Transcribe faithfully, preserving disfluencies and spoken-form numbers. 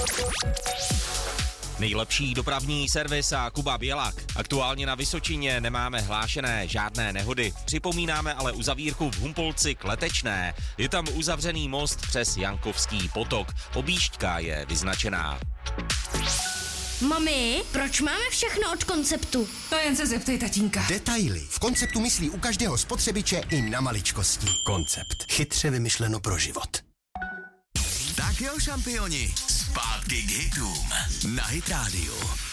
Nejlepší dopravní servis a Kuba Bělak. Aktuálně na Vysočině nemáme hlášené žádné nehody. Připomínáme ale uzavírku v Humpolci k Letečné. Je tam uzavřený most přes Jankovský potok. Objížďka je vyznačená. Mami, proč máme všechno od Konceptu? To jen se zeptej tatínka. Detaily. V Konceptu myslí u každého spotřebiče i na maličkosti. Koncept. Chytře vymyšleno pro život. Tak jo, šampioni, zpátky k hitům na Hit Radio.